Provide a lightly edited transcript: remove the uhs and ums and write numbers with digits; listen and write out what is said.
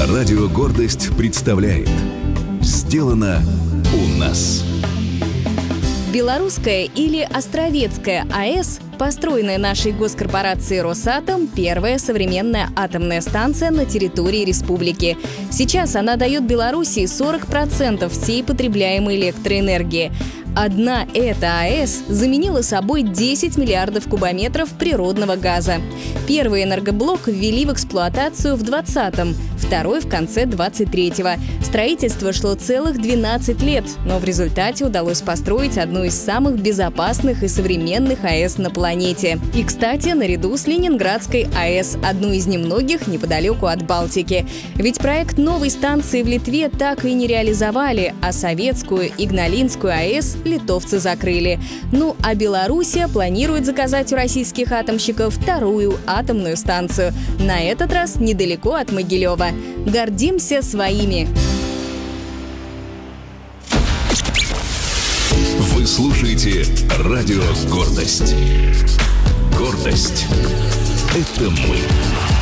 Радио «Гордость» представляет «Сделано у нас». Белорусская или Островецкая АЭС, построенная нашей госкорпорацией «Росатом», первая современная атомная станция на территории республики. Сейчас она дает Беларуси 40% всей потребляемой электроэнергии. Одна эта АЭС заменила собой 10 миллиардов кубометров природного газа. Первый энергоблок ввели в эксплуатацию в 2020-м, второй в конце 23-го. Строительство шло целых 12 лет, но в результате удалось построить одну из самых безопасных и современных АЭС на планете. И, кстати, наряду с Ленинградской АЭС, одну из немногих неподалеку от Балтики. Ведь проект новой станции в Литве так и не реализовали, а советскую Игналинскую АЭС литовцы закрыли. Ну а Белоруссия планирует заказать у российских атомщиков вторую атомную станцию. На этот раз недалеко от Могилева. Гордимся своими! Вы слушаете радио «Гордость». Гордость – это мы.